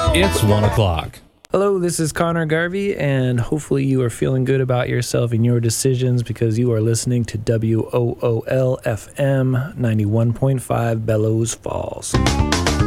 It's 1 o'clock. Hello, this is Connor Garvey, and hopefully you are feeling good about yourself and your decisions because you are listening to WOOL FM 91.5 Bellows Falls.